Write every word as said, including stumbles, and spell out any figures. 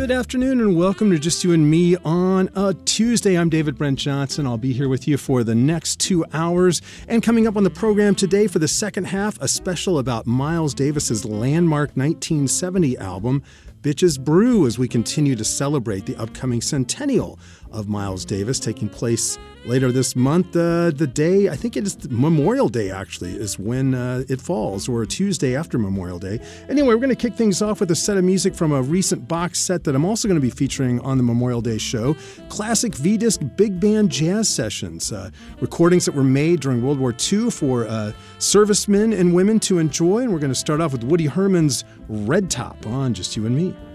Good afternoon and welcome to Just You and Me on a Tuesday. I'm David Brent Johnson. I'll be here with you for the next two hours. And coming up on the program today for the second half, a special about Miles Davis's landmark nineteen seventy album, Bitches Brew, as we continue to celebrate the upcoming centennial of Miles Davis, taking place later this month. Uh, the day, I think it is Memorial Day, actually, is when uh, it falls, or a Tuesday after Memorial Day. Anyway, we're going to kick things off with a set of music from a recent box set that I'm also going to be featuring on the Memorial Day show. Classic V-Disc Big Band Jazz Sessions, uh, recordings that were made during World War Two for uh, servicemen and women to enjoy. And we're going to start off with Woody Herman's Red Top on Just You and Me.